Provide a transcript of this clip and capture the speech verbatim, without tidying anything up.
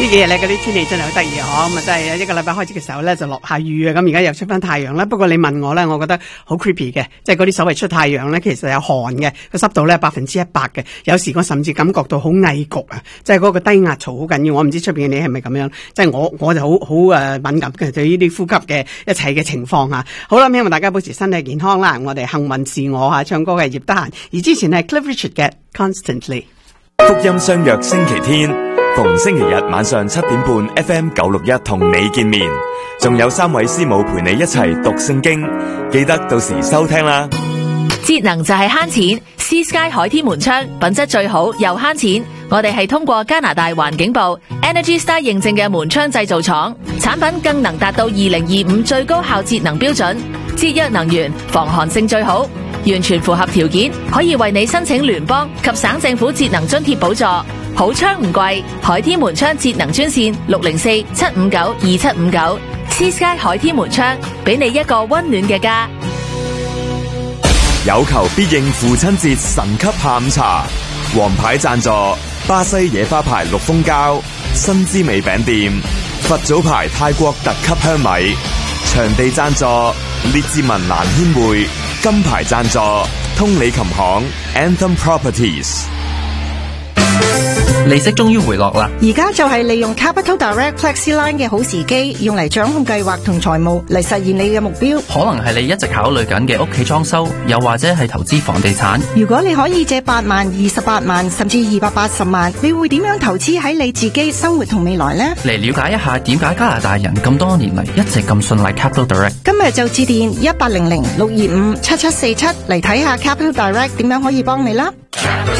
呢幾日咧，嗰啲天氣真係好得意嗬，咁啊真係一個禮拜開始嘅時候咧就落下雨啊，咁而家又出翻太陽啦。不過你問我咧，我覺得好 creepy 嘅，即係嗰啲所謂出太陽咧，其實有寒嘅，個濕度咧百分之一百嘅，有時我甚至感覺到好翳焗啊，即係嗰個低壓槽好緊要。我唔知出邊嘅你係咪咁樣，即係我我就好好誒敏感嘅對呢啲呼吸嘅一切嘅情況啊。好啦，希望大家保持身體健康啦。我哋幸運是我吓，唱歌嘅葉德嫻，而之前係 Cliff Richard 嘅 Constantly。 福音相約星期天，逢星期日晚上七點半 F M 九六一同你見面，仲有三位師母陪你一齊讀聖經，記得到時收聽啦。 節能就係慳錢 ，Sea Sky 海天門窗品質最好又慳錢。我哋係通過加拿大環境部 Energy Star 認證嘅門窗製造廠，產品更能達到二零二五最高效節能標準，節約能源，防寒性最好。完全符合條件，可以為你申請聯邦及省政府節能津貼補助。好窗唔貴，海天門窗節能專線六零四七五九二七五九。Sea Sky 海天門窗，俾你一個溫暖嘅家。 有求必應父親節神級下午茶，王牌贊助巴西野花牌綠蜂膠、新滋味餅店、佛祖牌泰國特級香米，場地贊助列治文蘭軒會，金牌贊助通利琴行 Anthem Properties。 利息終於回落啦！ 而家就係利用 Capital Direct FlexiLine 嘅好時機，用嚟掌控計劃同財務嚟實現你嘅目標。 可能係你一直考慮緊嘅屋企裝修，又或者係投資房地產。 如果你可以借八萬、二十八萬甚至二百八十萬，你會點樣投資喺你自己生活同未來呢？ 嚟了解一下點解加拿大人咁多年嚟一直咁信賴 Capital Direct。 今日就致電一八零零六二五七七四七嚟睇下 Capital Direct 點樣可以幫你啦。